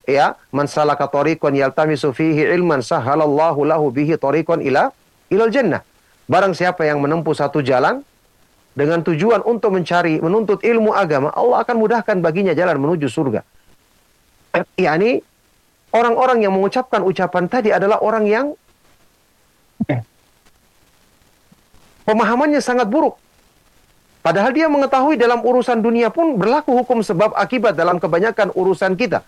ya, man salaka tariqan yaltamisu fihi ilman sahhalallahu lahu bihi tariqan ilal jannah. Barang siapa yang menempuh satu jalan dengan tujuan untuk menuntut ilmu agama, Allah akan mudahkan baginya jalan menuju surga. Yani orang-orang yang mengucapkan ucapan tadi adalah orang yang pemahamannya sangat buruk. Padahal dia mengetahui dalam urusan dunia pun berlaku hukum sebab akibat dalam kebanyakan urusan kita.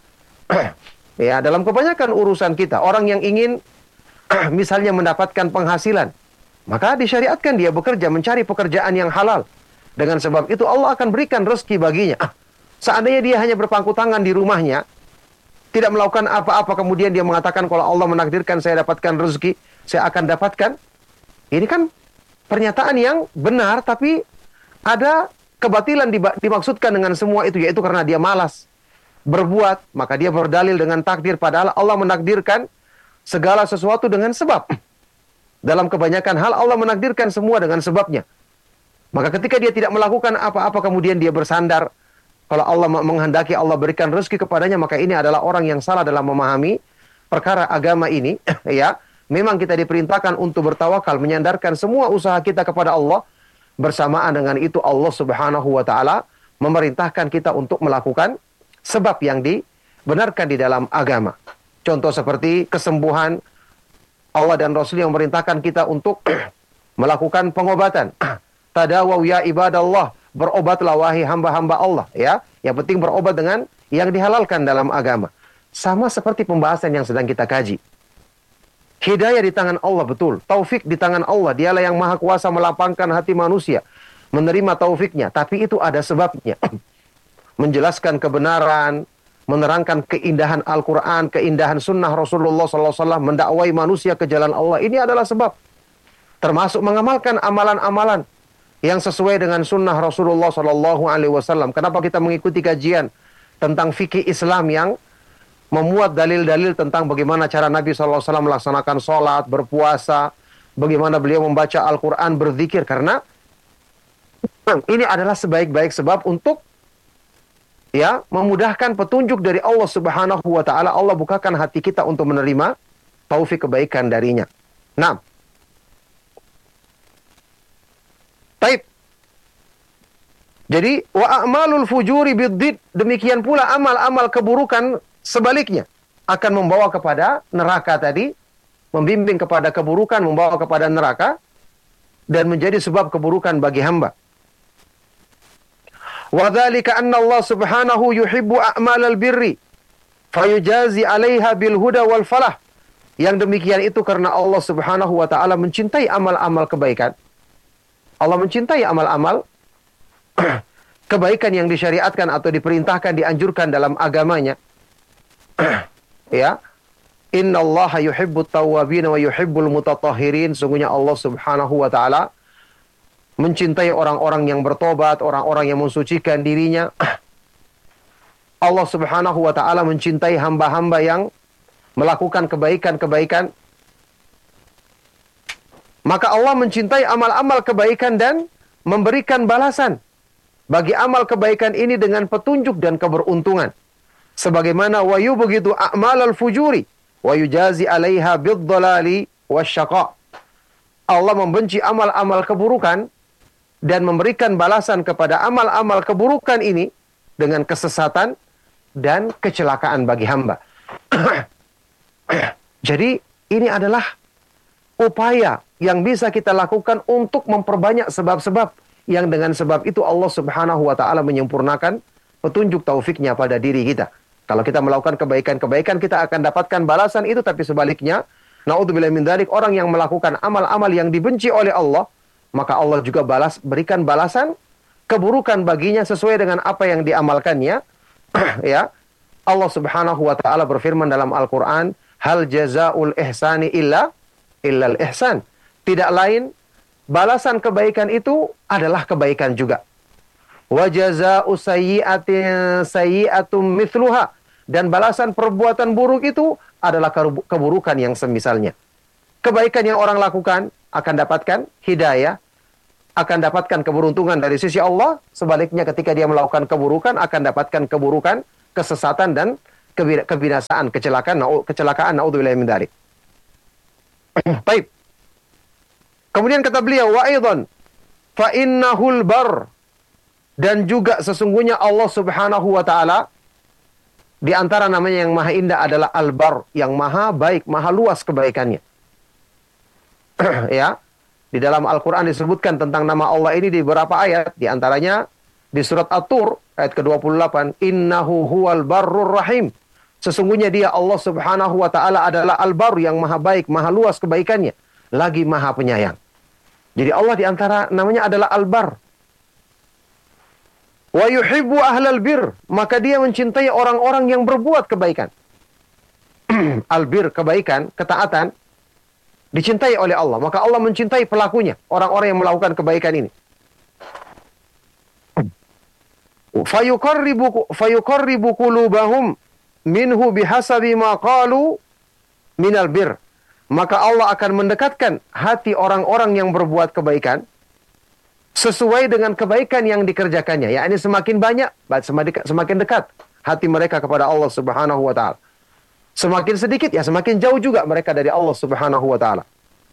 Ya, dalam kebanyakan urusan kita, orang yang ingin misalnya mendapatkan penghasilan, maka disyariatkan dia bekerja, mencari pekerjaan yang halal. Dengan sebab itu Allah akan berikan rezeki baginya. Seandainya dia hanya berpangku tangan di rumahnya, tidak melakukan apa-apa, kemudian dia mengatakan kalau Allah menakdirkan saya dapatkan rezeki, saya akan dapatkan. Ini kan pernyataan yang benar, tapi ada kebatilan dimaksudkan dengan semua itu, yaitu karena dia malas berbuat, maka dia berdalil dengan takdir, padahal Allah menakdirkan segala sesuatu dengan sebab. Dalam kebanyakan hal Allah menakdirkan semua dengan sebabnya. Maka ketika dia tidak melakukan apa-apa, kemudian dia bersandar kalau Allah menghendaki Allah berikan rezeki kepadanya, maka ini adalah orang yang salah dalam memahami perkara agama ini. Ya, memang kita diperintahkan untuk bertawakal, menyandarkan semua usaha kita kepada Allah. Bersamaan dengan itu Allah Subhanahu wa taala memerintahkan kita untuk melakukan sebab yang dibenarkan di dalam agama. Contoh seperti kesembuhan, Allah dan Rasul yang memerintahkan kita untuk melakukan pengobatan. Tadawaw ya ibadallah, berobatlah wahai hamba-hamba Allah, ya. Yang penting berobat dengan yang dihalalkan dalam agama. Sama seperti pembahasan yang sedang kita kaji. Hidayah di tangan Allah, betul. Taufik di tangan Allah. Dialah yang maha kuasa melapangkan hati manusia, menerima taufiknya. Tapi itu ada sebabnya. Menjelaskan kebenaran, menerangkan keindahan Al-Quran, keindahan sunnah Rasulullah SAW, mendakwai manusia ke jalan Allah. Ini adalah sebab. Termasuk mengamalkan amalan-amalan yang sesuai dengan sunnah Rasulullah SAW. Kenapa kita mengikuti kajian tentang fikih Islam yang memuat dalil-dalil tentang bagaimana cara Nabi SAW melaksanakan sholat, berpuasa, bagaimana beliau membaca Al-Quran, berzikir. Karena ini adalah sebaik-baik sebab untuk ya memudahkan petunjuk dari Allah Subhanahu wa taala. Allah bukakan hati kita untuk menerima taufik kebaikan darinya. Nah, baik. Jadi wa a'malul fujuri biddid, demikian pula amal-amal keburukan sebaliknya akan membawa kepada neraka tadi, membimbing kepada keburukan, membawa kepada neraka dan menjadi sebab keburukan bagi hamba. Wa dzalika anna Allah Subhanahu yuhibbu a'malal birri fayujazi 'alaiha bil huda wal falah. Yang demikian itu karena Allah Subhanahu wa taala mencintai amal-amal kebaikan. Allah mencintai amal-amal kebaikan yang disyariatkan atau diperintahkan, dianjurkan dalam agamanya. Ya, innallaha yuhibbut tawwabin wa yuhibbul mutatahhirin. Sungguhnya Allah Subhanahu wa taala mencintai orang-orang yang bertobat, orang-orang yang mensucikan dirinya. Allah Subhanahu wa taala mencintai hamba-hamba yang melakukan kebaikan-kebaikan. Maka Allah mencintai amal-amal kebaikan dan memberikan balasan bagi amal kebaikan ini dengan petunjuk dan keberuntungan. Sebagaimana wayu begitu a'malal fujuri wa yujazi 'alaiha bid-dhalali wasyaqa. Allah membenci amal-amal keburukan dan memberikan balasan kepada amal-amal keburukan ini dengan kesesatan dan kecelakaan bagi hamba. Jadi ini adalah upaya yang bisa kita lakukan untuk memperbanyak sebab-sebab yang dengan sebab itu Allah Subhanahu wa taala menyempurnakan petunjuk taufiknya pada diri kita. Kalau kita melakukan kebaikan-kebaikan, kita akan dapatkan balasan itu. Tapi sebaliknya, naudzubillahi min dzalik, orang yang melakukan amal-amal yang dibenci oleh Allah, maka Allah juga berikan balasan keburukan baginya sesuai dengan apa yang diamalkannya. Ya, Allah Subhanahu wa taala berfirman dalam Al-Qur'an, hal jazaul ihsani illal ihsan. Tidak lain balasan kebaikan itu adalah kebaikan juga. Wa jazaa'u sayyi'atin sayyi'atum mithluha. Dan balasan perbuatan buruk itu adalah keburukan yang semisalnya. Kebaikan yang orang lakukan akan dapatkan hidayah, akan dapatkan keberuntungan dari sisi Allah. Sebaliknya ketika dia melakukan keburukan, akan dapatkan keburukan, kesesatan dan kebinasaan, kecelakaan, naudzubillah min dzalik. Baik. Kemudian kata beliau, wa aidan fa innahul bar, dan juga sesungguhnya Allah Subhanahu wa taala di antara namanya yang maha indah adalah Al-Bar, yang maha baik, maha luas kebaikannya. Ya. Di dalam Al-Qur'an disebutkan tentang nama Allah ini di beberapa ayat, di antaranya di surat At-Tur ayat ke-28, innahu huwal barrur rahim. Sesungguhnya dia Allah Subhanahu wa taala adalah Al-Bar, yang maha baik, maha luas kebaikannya, lagi maha penyayang. Jadi Allah di antara namanya adalah Al-Bar. Wa yuhibbu ahlal bir, maka dia mencintai orang-orang yang berbuat kebaikan. Al-bir, kebaikan, ketaatan, dicintai oleh Allah. Maka Allah mencintai pelakunya, orang-orang yang melakukan kebaikan ini. Fayuqarribu qulubahum minhu bihasabi ma qalu minal bir. Maka Allah akan mendekatkan hati orang-orang yang berbuat kebaikan sesuai dengan kebaikan yang dikerjakannya. Ya, ini semakin banyak, semakin dekat hati mereka kepada Allah Subhanahu wa taala. Semakin sedikit, ya semakin jauh juga mereka dari Allah Subhanahu wa taala.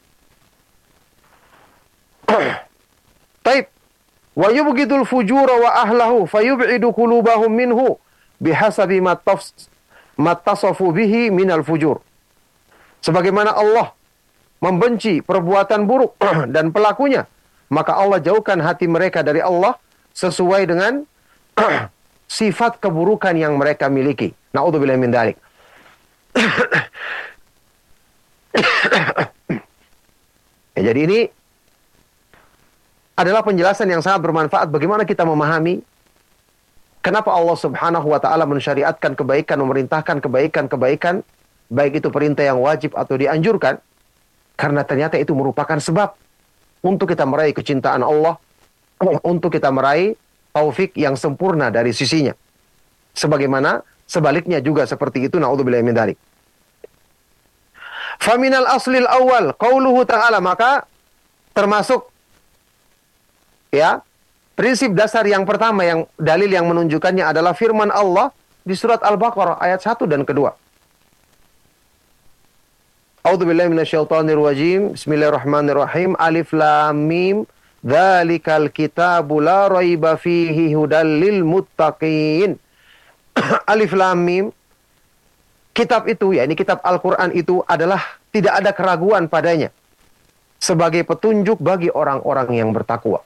Taib. Wa yubghidul fujura wa ahlahu fayub'idu qulubahum minhu bihasabi mattasafu bihi minal fujur. Sebagaimana Allah membenci perbuatan buruk dan pelakunya, maka Allah jauhkan hati mereka dari Allah sesuai dengan sifat keburukan yang mereka miliki. Na'udzubillah min dzalik. Ya, jadi ini adalah penjelasan yang sangat bermanfaat bagaimana kita memahami kenapa Allah Subhanahu wa taala mensyariatkan kebaikan, memerintahkan kebaikan-kebaikan, baik itu perintah yang wajib atau dianjurkan, karena ternyata itu merupakan sebab untuk kita meraih kecintaan Allah, untuk kita meraih taufik yang sempurna dari sisinya. Sebagaimana sebaliknya juga seperti itu, naudzubillah min dzalik. Faminal aslil awal qauluhu ta'ala, maka termasuk ya prinsip dasar yang pertama, yang dalil yang menunjukkannya adalah firman Allah di surat Al-Baqarah ayat 1 dan kedua. A'udzubillahi minasyaitonir rajim. Bismillahirrahmanirrahim. Alif lam mim. Dzalikal kitabu la raiba fihi hudal lil muttaqin. Alif lam mim. Kitab itu, ya ini kitab Al-Qur'an itu adalah tidak ada keraguan padanya sebagai petunjuk bagi orang-orang yang bertakwa.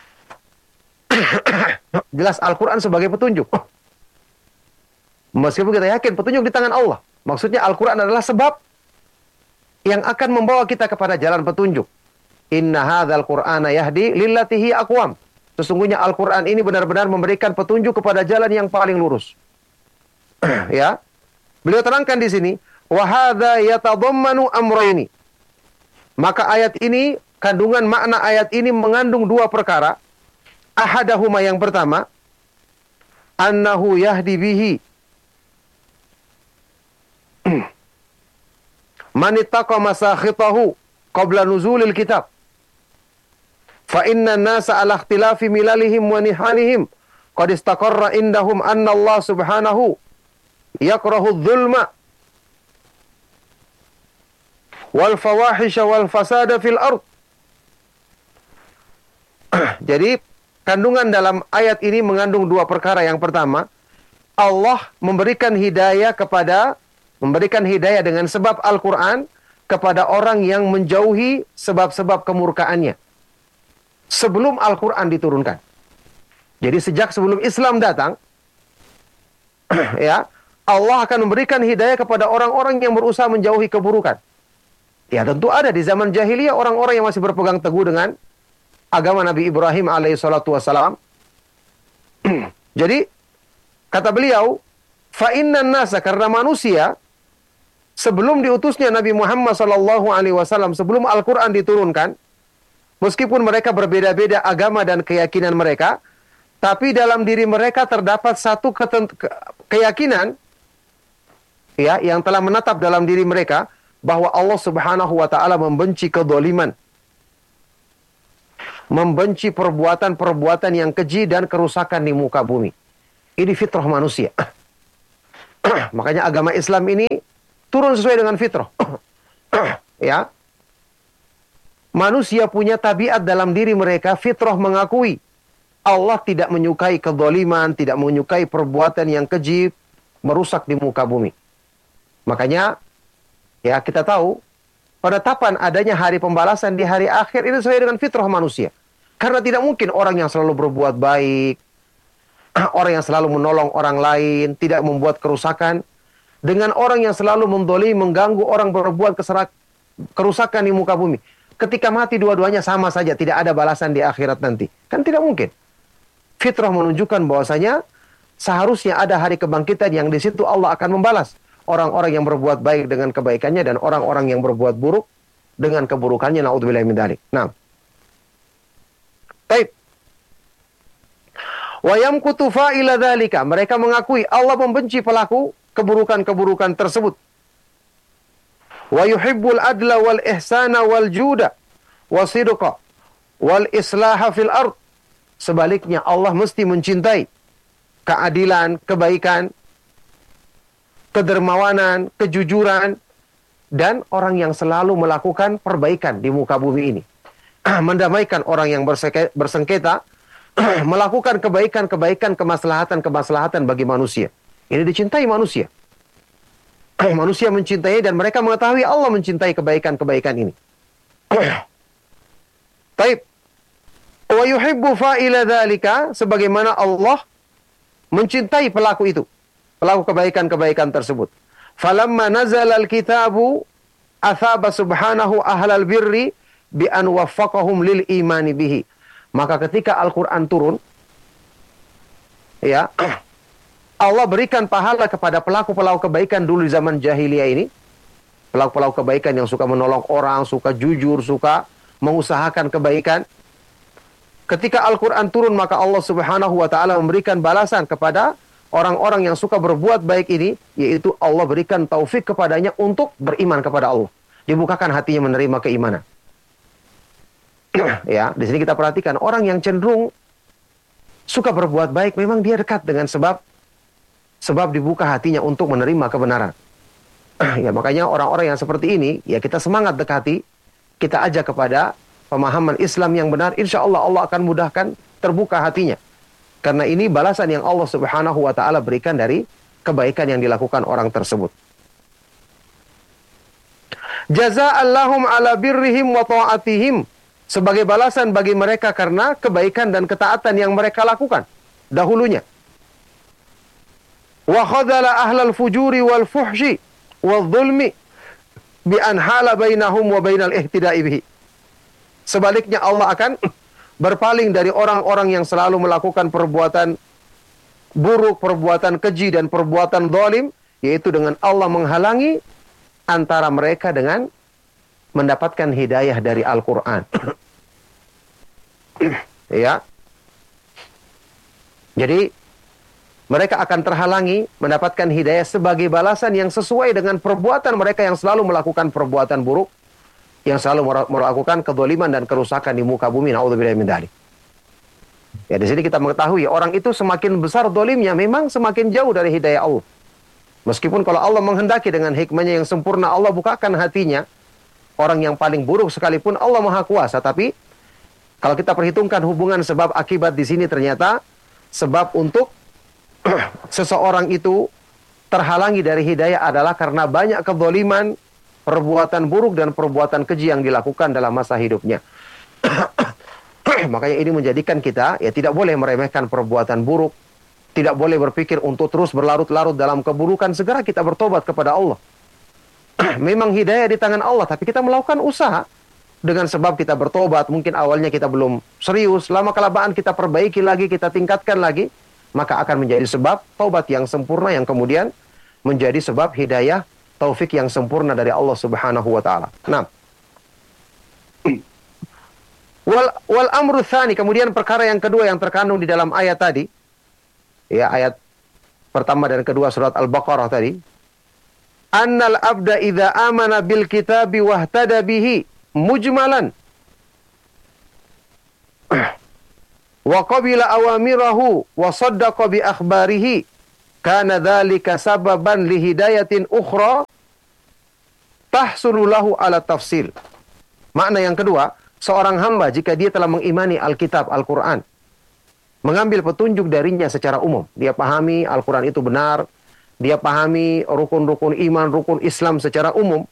Jelas Al-Qur'an sebagai petunjuk. Meskipun kita yakin petunjuk di tangan Allah. Maksudnya Al-Qur'an adalah sebab yang akan membawa kita kepada jalan petunjuk. Inna hadzal Qur'ana yahdi lillati hi aqwam. Sesungguhnya Al-Qur'an ini benar-benar memberikan petunjuk kepada jalan yang paling lurus. Ya. Beliau terangkan di sini, wa hadza yatadammanu amrayni. Maka ayat ini, kandungan makna ayat ini mengandung dua perkara. Ahadahuma, yang pertama, annahu yahdi bihi man ittaqa masakhitahu qabla nuzulil kitab. Fa inna an-nasa ala ikhtilafi milalihim wa nihalihim qad istaqarra indahum anna Allah subhanahu yakrahu adh-dhulma wal fawahisha wal fasada fil ard. Jadi kandungan dalam ayat ini mengandung dua perkara. Yang pertama, Allah memberikan hidayah dengan sebab Al-Quran kepada orang yang menjauhi sebab-sebab kemurkaannya sebelum Al-Quran diturunkan. Jadi sejak sebelum Islam datang, ya, Allah akan memberikan hidayah kepada orang-orang yang berusaha menjauhi keburukan. Ya, tentu ada di zaman jahiliyah orang-orang yang masih berpegang teguh dengan agama Nabi Ibrahim alaihissalatu wassalam. Jadi kata beliau, fa innan nasa, karena manusia sebelum diutusnya Nabi Muhammad sallallahu alaihi wasallam, sebelum Al-Qur'an diturunkan, meskipun mereka berbeda-beda agama dan keyakinan mereka, tapi dalam diri mereka terdapat satu keyakinan, ya, yang telah menetap dalam diri mereka, bahwa Allah Subhanahu wa taala membenci kedzaliman, membenci perbuatan-perbuatan yang keji dan kerusakan di muka bumi. Ini fitrah manusia. Makanya agama Islam ini turun sesuai dengan fitrah. Ya. Manusia punya tabiat dalam diri mereka, fitrah mengakui Allah tidak menyukai kezaliman, tidak menyukai perbuatan yang keji, merusak di muka bumi. Makanya, ya kita tahu, penetapan adanya hari pembalasan di hari akhir ini sesuai dengan fitrah manusia. Karena tidak mungkin orang yang selalu berbuat baik, orang yang selalu menolong orang lain, tidak membuat kerusakan, dengan orang yang selalu mendolimi, mengganggu orang berbuat kerusakan di muka bumi. Ketika mati dua-duanya sama saja, tidak ada balasan di akhirat nanti. Kan tidak mungkin. Fitrah menunjukkan bahwasanya seharusnya ada hari kebangkitan yang di situ Allah akan membalas orang-orang yang berbuat baik dengan kebaikannya dan orang-orang yang berbuat buruk dengan keburukannya. Na'udzubillahi min dzalik. Nah. Baik. Wa yamkutu fa'ila dzalika. Mereka mengakui Allah membenci pelaku keburukan-keburukan tersebut. Wa yuhibbul adla wal ihsana wal juda wasidqa wal islaha fil ard. Sebaliknya Allah mesti mencintai keadilan, kebaikan, kedermawanan, kejujuran, dan orang yang selalu melakukan perbaikan di muka bumi ini. Mendamaikan orang yang bersengketa, melakukan kebaikan-kebaikan, kemaslahatan-kemaslahatan bagi manusia. Ini dicintai manusia. Manusia mencintai dan mereka mengetahui Allah mencintai kebaikan-kebaikan ini. Taib. Wa yuhibbu fa'ila dzalika, sebagaimana Allah mencintai pelaku itu, pelaku kebaikan-kebaikan tersebut. Falamma nazala al-kitabu athaba subhanahu ahlal birri bi an waffaqahum lil imani bihi. Maka ketika Al-Qur'an turun, ya, Allah berikan pahala kepada pelaku-pelaku kebaikan dulu di zaman jahiliyah ini. Pelaku-pelaku kebaikan yang suka menolong orang, suka jujur, suka mengusahakan kebaikan. Ketika Al-Quran turun, maka Allah subhanahu wa ta'ala memberikan balasan kepada orang-orang yang suka berbuat baik ini, yaitu Allah berikan taufik kepadanya untuk beriman kepada Allah. Dibukakan hatinya menerima keimanan. Ya, di sini kita perhatikan, orang yang cenderung suka berbuat baik, memang dia dekat dengan sebab dibuka hatinya untuk menerima kebenaran. Ya, makanya orang-orang yang seperti ini, ya kita semangat dekati, kita ajak kepada pemahaman Islam yang benar, insya Allah Allah akan mudahkan terbuka hatinya. Karena ini balasan yang Allah subhanahu wa ta'ala berikan dari kebaikan yang dilakukan orang tersebut. Jaza'an lahum ala birrihim wa ta'atihim. Sebagai balasan bagi mereka karena kebaikan dan ketaatan yang mereka lakukan dahulunya. Wa khadala ahlal fujuri wal fuhshi wal zulmi bi an hala bainahum wa bainal ihtida'i bihi. Sebaliknya Allah akan berpaling dari orang-orang yang selalu melakukan perbuatan buruk, perbuatan keji, dan perbuatan zalim, yaitu dengan Allah menghalangi antara mereka dengan mendapatkan hidayah dari Al-Quran. Ya. Jadi, mereka akan terhalangi mendapatkan hidayah sebagai balasan yang sesuai dengan perbuatan mereka yang selalu melakukan perbuatan buruk, yang selalu melakukan kezaliman dan kerusakan di muka bumi. Na'udzubillahi min dzalik. Ya, di sini kita mengetahui orang itu semakin besar zalimnya, memang semakin jauh dari hidayah Allah. Meskipun kalau Allah menghendaki dengan hikmahnya yang sempurna, Allah bukakan hatinya, orang yang paling buruk sekalipun Allah Maha Kuasa. Tapi kalau kita perhitungkan hubungan sebab akibat di sini, ternyata sebab untuk seseorang itu terhalangi dari hidayah adalah karena banyak kezaliman, perbuatan buruk dan perbuatan keji yang dilakukan dalam masa hidupnya. Makanya ini menjadikan kita ya tidak boleh meremehkan perbuatan buruk, tidak boleh berpikir untuk terus berlarut-larut dalam keburukan. Segera kita bertobat kepada Allah. Memang hidayah di tangan Allah, tapi kita melakukan usaha dengan sebab kita bertobat. Mungkin awalnya kita belum serius, lama-kelamaan kita perbaiki lagi, kita tingkatkan lagi, maka akan menjadi sebab taubat yang sempurna yang kemudian menjadi sebab hidayah taufik yang sempurna dari Allah subhanahu wa ta'ala. Nah. Wal amru tsani, kemudian perkara yang kedua yang terkandung di dalam ayat tadi. Ya, ayat pertama dan kedua surat Al-Baqarah tadi. Annal abda idza amana bil kitabi wahtada bihi mujmalan wa qabila awamirahu wa saddaqa bi akhbarihi kana dzalika sababan li hidayatin ukhra tahsulu lahu ala tafsil. Makna yang kedua, seorang hamba jika dia telah mengimani Alkitab, Al-Quran, mengambil petunjuk darinya secara umum, dia pahami Al-Quran itu benar, dia pahami rukun-rukun iman, rukun Islam secara umum,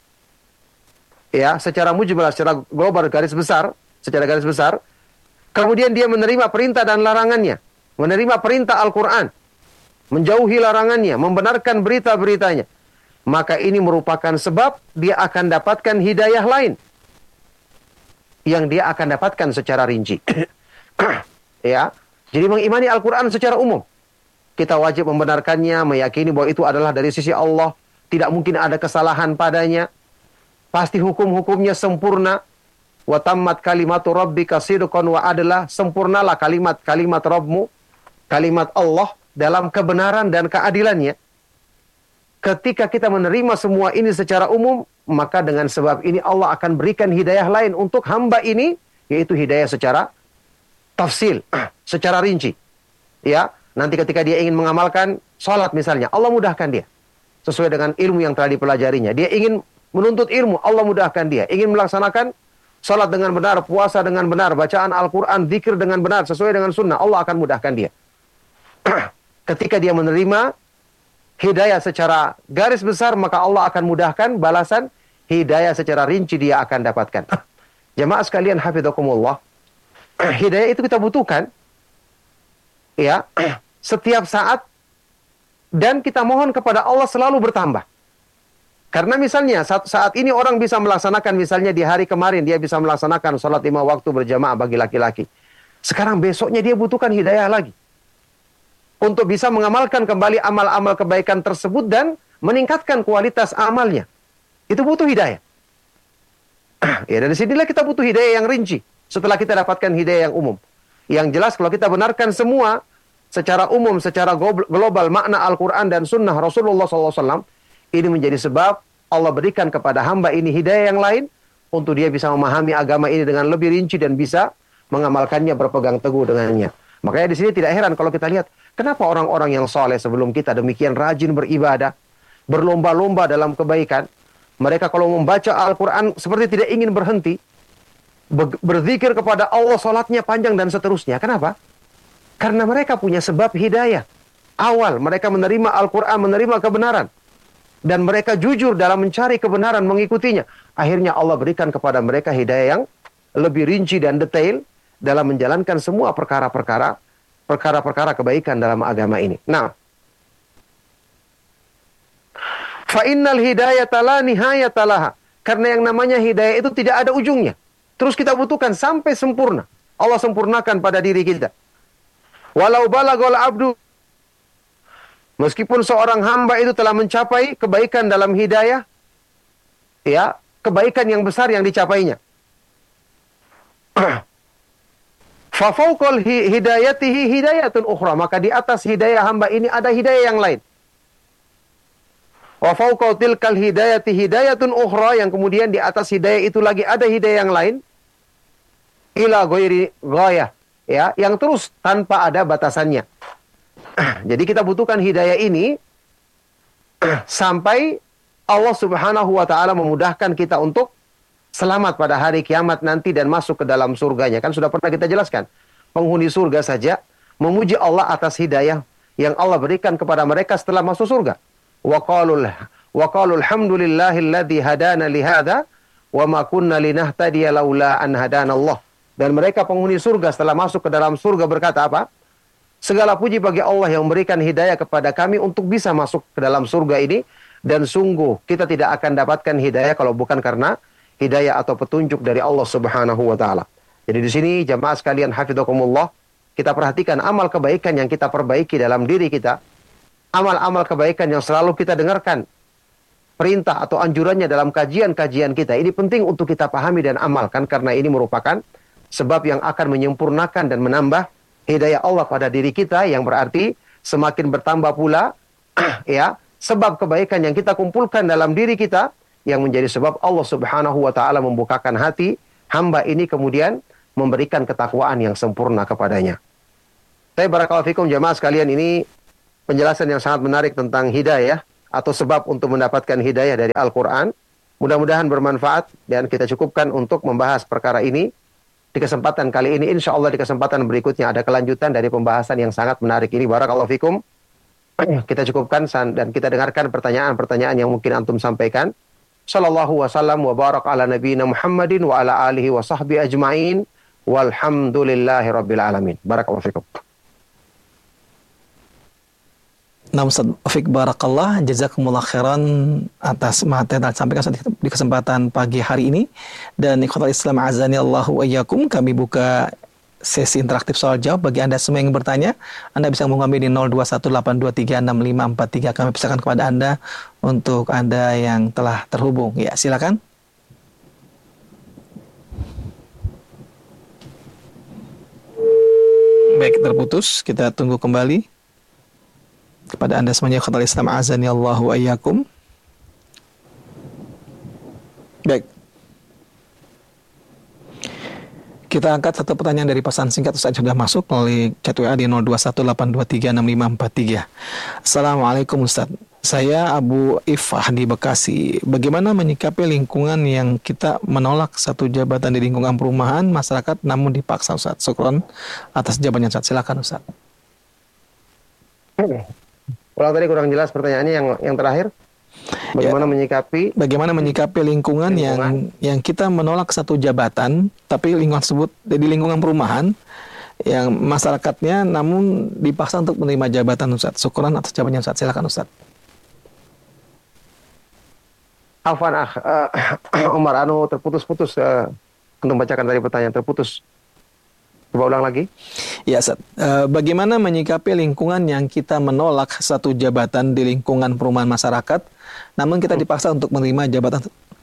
ya, secara mujmalah, secara global, secara garis besar, kemudian dia menerima perintah dan larangannya, menerima perintah Al-Quran, menjauhi larangannya, membenarkan berita-beritanya, maka ini merupakan sebab dia akan dapatkan hidayah lain yang dia akan dapatkan secara rinci. Ya, jadi mengimani Al-Quran secara umum, kita wajib membenarkannya, meyakini bahwa itu adalah dari sisi Allah, tidak mungkin ada kesalahan padanya, pasti hukum-hukumnya sempurna. Wa tammat kalimatu rabbika sidqan wa adla, sempurnalah kalimat Rabbmu, kalimat Allah dalam kebenaran dan keadilannya. Ketika kita menerima semua ini secara umum, maka dengan sebab ini Allah akan berikan hidayah lain untuk hamba ini, yaitu hidayah secara tafsil, secara rinci. Ya, nanti ketika dia ingin mengamalkan salat misalnya, Allah mudahkan dia sesuai dengan ilmu yang telah dipelajarinya. Dia ingin menuntut ilmu, Allah mudahkan dia. Ingin melaksanakan salat dengan benar, puasa dengan benar, bacaan Al-Quran, zikir dengan benar, sesuai dengan sunnah, Allah akan mudahkan dia. Ketika dia menerima hidayah secara garis besar, maka Allah akan mudahkan balasan hidayah secara rinci dia akan dapatkan. Jamaah sekalian hafidhakumullah, hidayah itu kita butuhkan, ya, setiap saat, dan kita mohon kepada Allah selalu bertambah. Karena misalnya saat ini orang bisa melaksanakan, misalnya di hari kemarin dia bisa melaksanakan sholat 5 waktu berjamaah bagi laki-laki. Sekarang besoknya dia butuhkan hidayah lagi untuk bisa mengamalkan kembali amal-amal kebaikan tersebut dan meningkatkan kualitas amalnya. Itu butuh hidayah. Ya, dari sinilah kita butuh hidayah yang rinci setelah kita dapatkan hidayah yang umum. Yang jelas kalau kita benarkan semua secara umum, secara global makna Al-Quran dan sunnah Rasulullah SAW, ini menjadi sebab Allah berikan kepada hamba ini hidayah yang lain untuk dia bisa memahami agama ini dengan lebih rinci dan bisa mengamalkannya, berpegang teguh dengannya. Makanya di sini tidak heran kalau kita lihat kenapa orang-orang yang soleh sebelum kita demikian rajin beribadah, berlomba-lomba dalam kebaikan. Mereka kalau membaca Al-Quran seperti tidak ingin berhenti, berzikir kepada Allah, salatnya panjang dan seterusnya. Kenapa? Karena mereka punya sebab hidayah. Awal mereka menerima Al-Quran, menerima kebenaran, dan mereka jujur dalam mencari kebenaran, mengikutinya. Akhirnya Allah berikan kepada mereka hidayah yang lebih rinci dan detail dalam menjalankan semua perkara-perkara kebaikan dalam agama ini. Nah, fa innal hidayata la nihayata laha. Karena yang namanya hidayah itu tidak ada ujungnya. Terus kita butuhkan sampai sempurna. Allah sempurnakan pada diri kita. Walau balagol abdu, meskipun seorang hamba itu telah mencapai kebaikan dalam hidayah, ya, kebaikan yang besar yang dicapainya. Fa fawqal hidayatihi hidayatun ukhra, maka di atas hidayah hamba ini ada hidayah yang lain. Wa fawqa tilkal hidayati hidayatun ukhra, yang kemudian di atas hidayah itu lagi ada hidayah yang lain, ila ghairi ghayah, ya, yang terus tanpa ada batasannya. Jadi kita butuhkan hidayah ini sampai Allah Subhanahu wa taala memudahkan kita untuk selamat pada hari kiamat nanti dan masuk ke dalam surganya. Kan sudah pernah kita jelaskan, penghuni surga saja memuji Allah atas hidayah yang Allah berikan kepada mereka setelah masuk surga. Wa qalu alhamdulillahilladzi hadana li hadza wa ma kunna linahtadiya laula an hadana Allah. Dan mereka penghuni surga setelah masuk ke dalam surga berkata apa? Segala puji bagi Allah yang memberikan hidayah kepada kami untuk bisa masuk ke dalam surga ini, dan sungguh kita tidak akan dapatkan hidayah kalau bukan karena hidayah atau petunjuk dari Allah Subhanahu wa taala. Jadi di sini jamaah sekalian hafidhakumullah, kita perhatikan amal kebaikan yang kita perbaiki dalam diri kita. Amal-amal kebaikan yang selalu kita dengarkan perintah atau anjurannya dalam kajian-kajian kita. Ini penting untuk kita pahami dan amalkan, karena ini merupakan sebab yang akan menyempurnakan dan menambah hidayah Allah pada diri kita, yang berarti semakin bertambah pula ya sebab kebaikan yang kita kumpulkan dalam diri kita, yang menjadi sebab Allah Subhanahu wa taala membukakan hati hamba ini, kemudian memberikan ketakwaan yang sempurna kepadanya. Saya barakallahu fikum jamaah sekalian, ini penjelasan yang sangat menarik tentang hidayah atau sebab untuk mendapatkan hidayah dari Al-Quran. Mudah-mudahan bermanfaat dan kita cukupkan untuk membahas perkara ini di kesempatan kali ini. Insya Allah di kesempatan berikutnya ada kelanjutan dari pembahasan yang sangat menarik ini. Barakallahu fikum. Kita cukupkan dan kita dengarkan pertanyaan-pertanyaan yang mungkin antum sampaikan. Sallallahu wasallam wa barak ala nabiyina Muhammadin wa ala alihi wa sahbihi ajma'in. Walhamdulillahi rabbil alamin. Barakallahu fikum. Nah, Ustaz Afiq Barakallah, jazakumullah khairan atas materi yang disampaikan di kesempatan pagi hari ini. Dan ikhwatal Islam azani Allahu wa iyyakum, kami buka sesi interaktif soal jawab bagi Anda semua yang bertanya. Anda bisa menghubungi di 0218236543. Kami persilakan kepada Anda untuk Anda yang telah terhubung. Ya, silakan. Baik, terputus. Kita tunggu kembali. Kepada Anda semuanya khatul Islam azani Allahu wa iyyakum. Baik. Kita angkat satu pertanyaan dari pesan singkat Ustaz sudah masuk melalui chat WA di 0218236543. Assalamualaikum Ustaz. Saya Abu Ifah di Bekasi. Bagaimana menyikapi lingkungan yang kita menolak satu jabatan di lingkungan perumahan masyarakat namun dipaksa Ustaz? Syukron atas jawabannya Ustaz. Silakan Ustaz. Ulang tadi kurang jelas pertanyaannya yang terakhir. Bagaimana menyikapi lingkungan yang kita menolak satu jabatan, tapi lingkungan tersebut di lingkungan perumahan yang masyarakatnya namun dipaksa untuk menerima jabatan Ustaz. Syukuran atas jawabannya Ustaz. Silakan Ustaz. Afwan Umar terputus-putus untuk membacakan tadi pertanyaan terputus. Coba ulang lagi. Ya, Ustaz. Bagaimana menyikapi lingkungan yang kita menolak satu jabatan di lingkungan perumahan masyarakat, namun kita dipaksa untuk menerima jabatan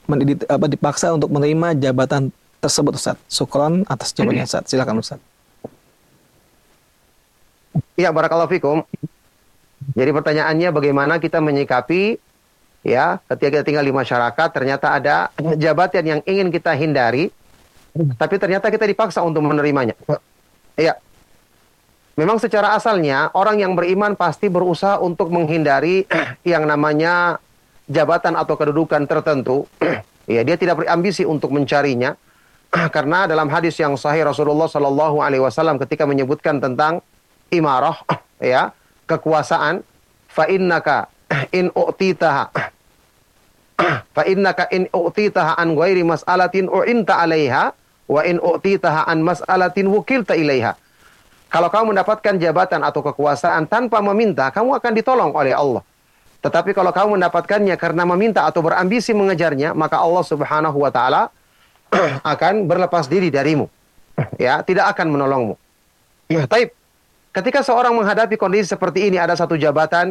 tersebut, Ustaz. Syukran atas jawabannya, Ustaz. Silakan, Ustaz. Ya, barakallahu fikum. Jadi pertanyaannya bagaimana kita menyikapi ya ketika kita tinggal di masyarakat ternyata ada jabatan yang ingin kita hindari, tapi ternyata kita dipaksa untuk menerimanya. Iya. Memang secara asalnya orang yang beriman pasti berusaha untuk menghindari yang namanya jabatan atau kedudukan tertentu. Ya, dia tidak berambisi untuk mencarinya. Karena dalam hadis yang sahih Rasulullah Shallallahu Alaihi Wasallam ketika menyebutkan tentang imarah, ya, kekuasaan, fa innaka in u'titaha an ghairi mas'alatin u'inta 'alaiha wa in u'titaha an mas'alatin wukilta ilaiha. Kalau kamu mendapatkan jabatan atau kekuasaan tanpa meminta, kamu akan ditolong oleh Allah. Tetapi kalau kamu mendapatkannya karena meminta atau berambisi mengejarnya, maka Allah Subhanahu wa taala akan berlepas diri darimu. Ya, tidak akan menolongmu. Taib. Ketika seorang menghadapi kondisi seperti ini, ada satu jabatan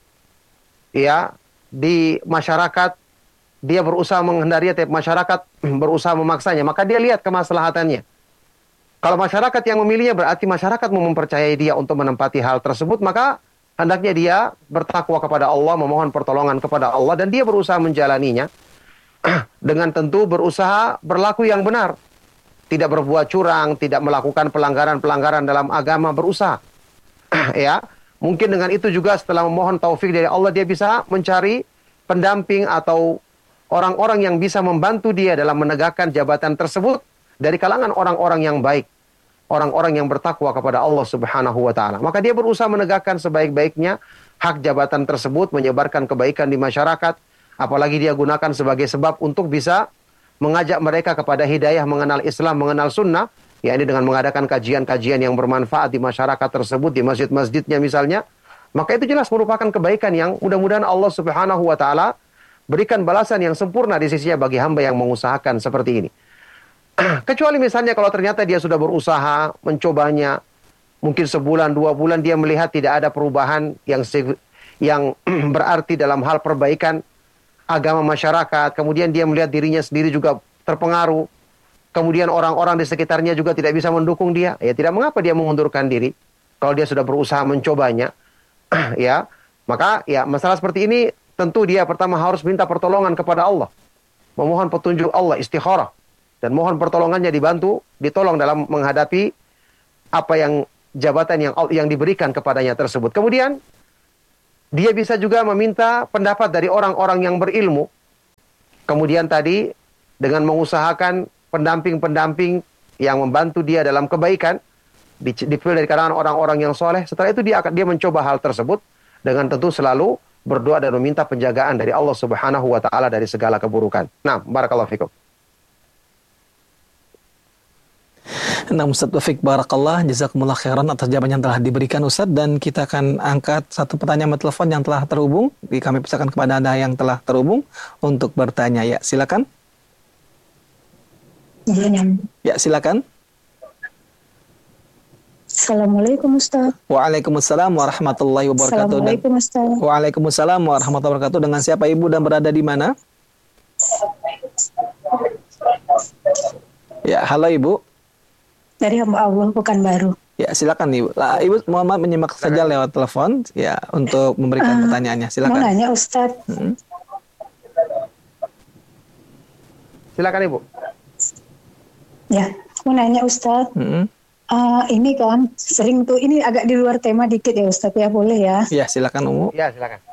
ya di masyarakat, dia berusaha menghindari, tapi masyarakat berusaha memaksanya, maka dia lihat kemaslahatannya. Kalau masyarakat yang memilihnya berarti masyarakat mau mempercayai dia untuk menempati hal tersebut, maka hendaknya dia bertakwa kepada Allah, memohon pertolongan kepada Allah, dan dia berusaha menjalaninya dengan tentu berusaha berlaku yang benar. Tidak berbuat curang, tidak melakukan pelanggaran-pelanggaran dalam agama, berusaha. Ya, mungkin dengan itu juga setelah memohon taufik dari Allah, dia bisa mencari pendamping atau orang-orang yang bisa membantu dia dalam menegakkan jabatan tersebut dari kalangan orang-orang yang baik, orang-orang yang bertakwa kepada Allah Subhanahu wa taala. Maka dia berusaha menegakkan sebaik-baiknya hak jabatan tersebut, menyebarkan kebaikan di masyarakat, apalagi dia gunakan sebagai sebab untuk bisa mengajak mereka kepada hidayah, mengenal Islam, mengenal sunnah, yakni dengan mengadakan kajian-kajian yang bermanfaat di masyarakat tersebut, di masjid-masjidnya misalnya. Maka itu jelas merupakan kebaikan yang mudah-mudahan Allah Subhanahu wa taala berikan balasan yang sempurna di sisinya bagi hamba yang mengusahakan seperti ini. Kecuali misalnya kalau ternyata dia sudah berusaha mencobanya, mungkin sebulan, 2 bulan dia melihat tidak ada perubahan yang berarti dalam hal perbaikan agama masyarakat, kemudian dia melihat dirinya sendiri juga terpengaruh, kemudian orang-orang di sekitarnya juga tidak bisa mendukung dia, ya tidak mengapa dia mengundurkan diri kalau dia sudah berusaha mencobanya. Ya, maka ya masalah seperti ini tentu dia pertama harus minta pertolongan kepada Allah, memohon petunjuk Allah, istikharah, dan mohon pertolongannya dibantu, ditolong dalam menghadapi apa yang jabatan yang diberikan kepadanya tersebut. Kemudian Dia bisa juga meminta pendapat dari orang-orang yang berilmu. Kemudian tadi dengan mengusahakan pendamping-pendamping yang membantu dia dalam kebaikan, dipilih dari kalangan orang-orang yang soleh. Setelah itu dia mencoba hal tersebut dengan tentu selalu berdoa dan meminta penjagaan dari Allah Subhanahu wa taala dari segala keburukan. Nah, barakallahu fikum. Nah, Ustaz Taufik Barakallah, jazakumullah khairan atas jawaban yang telah diberikan Ustaz, dan kita akan angkat satu pertanyaan telepon yang telah terhubung. Kami persilakan kepada Anda yang telah terhubung untuk bertanya. Ya, silakan. Ya, silakan. Assalamualaikum Ustaz. Waalaikumsalam warahmatullahi wabarakatuh. Assalamualaikum Ustaz. Waalaikumsalam warahmatullahi wabarakatuh. Dengan siapa Ibu dan berada di mana? Ya, halo Ibu. Dari hamba Allah Pekanbaru. Ya, silakan Ibu. Ibu Muhammad menyimak saja lewat telepon ya untuk memberikan pertanyaannya. Silakan. Mau nanya Ustaz. Silakan Ibu. Ya, mau nanya Ustaz. Ini kan sering tuh, ini agak di luar tema dikit ya Ustaz ya, boleh ya? Ya, silakan Umu. Ya, silakan.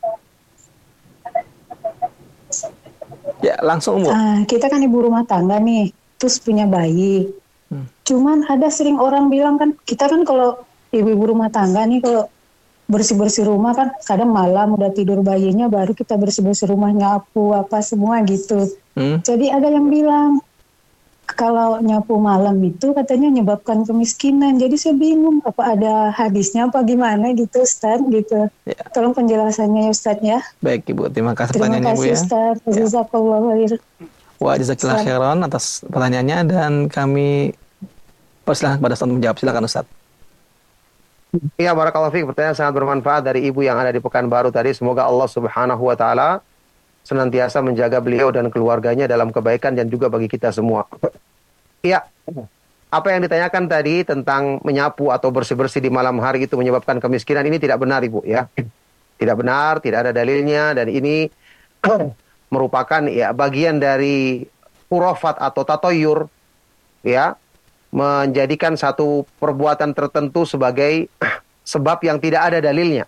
Ya, langsung Umu. Kita kan ibu rumah tangga nih, terus punya bayi. Cuman ada sering orang bilang kan, kita kan kalau ibu-ibu rumah tangga nih kalau bersih-bersih rumah kan kadang malam udah tidur bayinya baru kita bersih-bersih rumah, nyapu apa semua gitu. Jadi ada yang bilang kalau nyapu malam itu katanya menyebabkan kemiskinan. Jadi saya bingung apa ada hadisnya apa gimana gitu Ustaz gitu. Ya. Tolong penjelasannya ya Ustaz ya. Baik Ibu, terima kasih pertanyaannya Ibu ya. Terima kasih Ustaz. Jazakallahu khair. Wa jazakallahu khairan atas pertanyaannya, dan kami persilakan kepada Ustaz menjawab. Silakan Ustaz. Iya, barakallahu fiik. Pertanyaan sangat bermanfaat dari Ibu yang ada di Pekanbaru tadi. Semoga Allah Subhanahu wa taala senantiasa menjaga beliau dan keluarganya dalam kebaikan dan juga bagi kita semua. Iya. Apa yang ditanyakan tadi tentang menyapu atau bersih-bersih di malam hari itu menyebabkan kemiskinan, ini tidak benar Ibu ya. Tidak benar, tidak ada dalilnya, dan ini merupakan ya bagian dari khurafat atau tatoyur ya, menjadikan satu perbuatan tertentu sebagai sebab yang tidak ada dalilnya.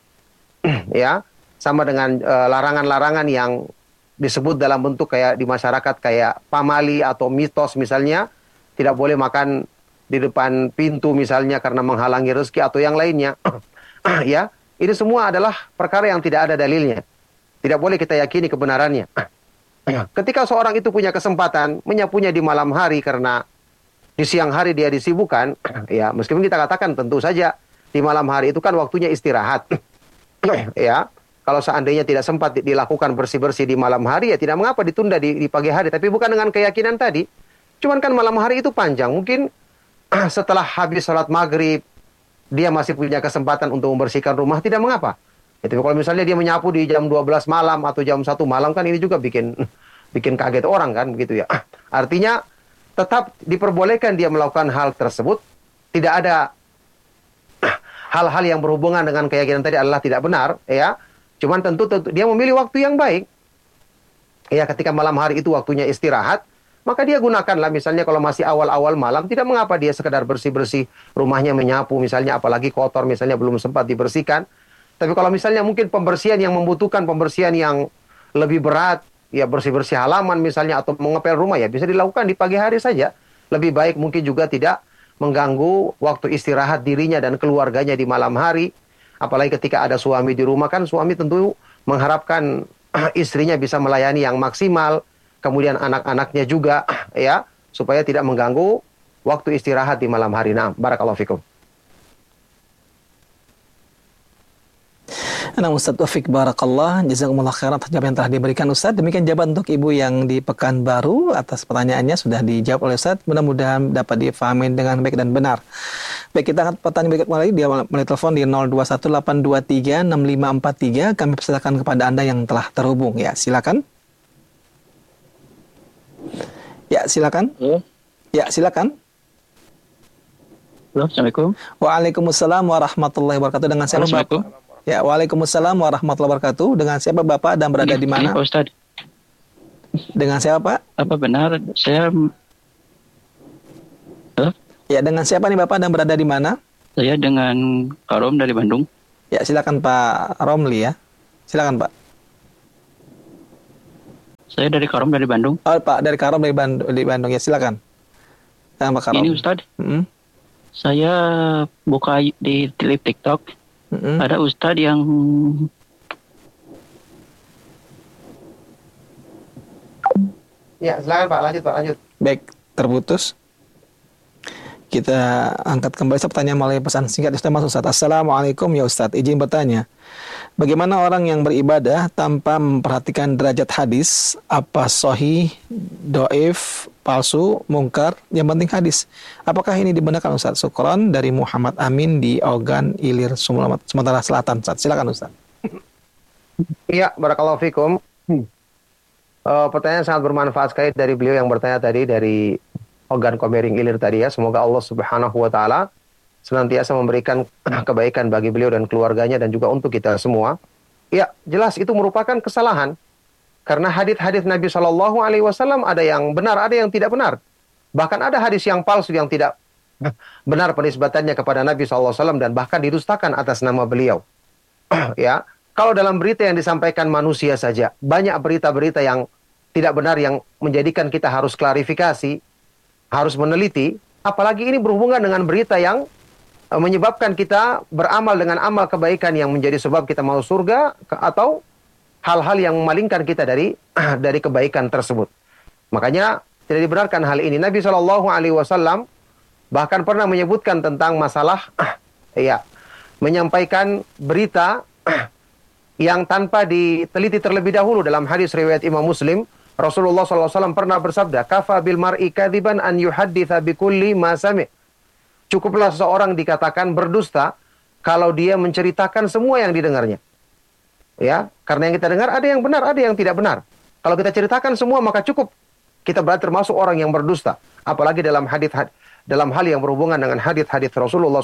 Ya, sama dengan larangan-larangan yang disebut dalam bentuk kayak di masyarakat kayak pamali atau mitos misalnya, tidak boleh makan di depan pintu misalnya karena menghalangi rezeki atau yang lainnya. Ya, ini semua adalah perkara yang tidak ada dalilnya. Tidak boleh kita yakini kebenarannya. Ketika seorang itu punya kesempatan menyapunya di malam hari karena di siang hari dia disibukkan, ya meskipun kita katakan tentu saja di malam hari itu kan waktunya istirahat. Ya, kalau seandainya tidak sempat dilakukan bersih-bersih di malam hari, ya tidak mengapa ditunda di pagi hari, tapi bukan dengan keyakinan tadi. Cuman kan malam hari itu panjang, mungkin setelah habis sholat maghrib dia masih punya kesempatan untuk membersihkan rumah, tidak mengapa. Tapi kalau misalnya dia menyapu di jam 12 malam atau jam 1 malam, kan ini juga bikin kaget orang kan, begitu ya. Artinya tetap diperbolehkan dia melakukan hal tersebut. Tidak ada hal-hal yang berhubungan dengan keyakinan tadi adalah tidak benar, ya. Cuman tentu dia memilih waktu yang baik. Ya, ketika malam hari itu waktunya istirahat, maka dia gunakanlah misalnya kalau masih awal-awal malam, tidak mengapa dia sekedar bersih-bersih rumahnya, menyapu misalnya, apalagi kotor misalnya belum sempat dibersihkan. Tapi kalau misalnya mungkin pembersihan yang membutuhkan pembersihan yang lebih berat, ya bersih-bersih halaman misalnya atau mengepel rumah, ya bisa dilakukan di pagi hari saja. Lebih baik mungkin juga tidak mengganggu waktu istirahat dirinya dan keluarganya di malam hari. Apalagi ketika ada suami di rumah, kan suami tentu mengharapkan istrinya bisa melayani yang maksimal, kemudian anak-anaknya juga, ya, supaya tidak mengganggu waktu istirahat di malam hari. Nah, barakallahu fikum. Nah, Ustaz Taufik Barakallah, jazakumullah khairan atas jawaban yang telah diberikan Ustaz. Demikian jawaban untuk Ibu yang di Pekanbaru atas pertanyaannya sudah dijawab oleh Ustaz. Mudah-mudahan dapat difahami dengan baik dan benar. Baik, kita angkat pertanyaan berikut lagi. Dia melalui telepon di 0218236543. Kami persilakan kepada Anda yang telah terhubung. Ya, silakan. Ya, silakan. Ya, silakan. Halo, Assalamualaikum. Waalaikumsalam warahmatullahi wabarakatuh. Dengan siapa Bapak? Ya, waalaikumsalam warahmatullahi wabarakatuh. Dengan siapa Bapak dan berada di mana? Pak Ustaz. Dengan siapa Pak? Apa benar saya... Ya, dengan siapa nih Bapak dan berada di mana? Saya dengan Karom dari Bandung. Ya, silakan Pak Romli ya. Silakan Pak. Saya dari Karom, dari Bandung. Oh, Pak dari Karom di Bandung ya, silakan. Pak Karom. Ini Ustadz, saya buka di TikTok, ada Ustadz yang Ya, silakan Pak, lanjut. Baik, terputus. Kita angkat kembali pertanyaan melalui pesan singkat Ustaz. Assalamualaikum ya Ustaz, izin bertanya. Bagaimana orang yang beribadah tanpa memperhatikan derajat hadis, apa sahih, doif, palsu, mungkar, yang penting hadis. Apakah ini dibenarkan Ustaz? Syukran dari Muhammad Amin di Ogan, Ilir, Sumatera Selatan. Ustaz, silakan Ustaz. Iya, barakallahu fikum. Pertanyaan sangat bermanfaat sekali dari beliau yang bertanya tadi dari Ogan Komering Ilir tadi ya. Semoga Allah Subhanahu wa taala senantiasa memberikan kebaikan bagi beliau dan keluarganya dan juga untuk kita semua. Ya, jelas itu merupakan kesalahan. Karena hadis-hadis Nabi Shallallahu alaihi wasallam ada yang benar, ada yang tidak benar. Bahkan ada hadis yang palsu yang tidak benar penisbatannya kepada Nabi Shallallahu alaihi wasallam dan bahkan didustakan atas nama beliau. Ya, kalau dalam berita yang disampaikan manusia saja, banyak berita-berita yang tidak benar yang menjadikan kita harus klarifikasi, harus meneliti, apalagi ini berhubungan dengan berita yang menyebabkan kita beramal dengan amal kebaikan yang menjadi sebab kita masuk surga atau hal-hal yang memalingkan kita dari kebaikan tersebut. Makanya tidak dibenarkan hal ini. Nabi Shallallahu alaihi wasallam bahkan pernah menyebutkan tentang masalah menyampaikan berita yang tanpa diteliti terlebih dahulu. Dalam hadis riwayat Imam Muslim, Rasulullah SAW pernah bersabda, "Kafa bil mar'i kadziban an yuhadditsa bi kulli ma sami'." Cukuplah seseorang dikatakan berdusta kalau dia menceritakan semua yang didengarnya. Ya, karena yang kita dengar ada yang benar, ada yang tidak benar. Kalau kita ceritakan semua maka cukup. Kita berarti termasuk orang yang berdusta. Apalagi dalam dalam hal yang berhubungan dengan hadis-hadis Rasulullah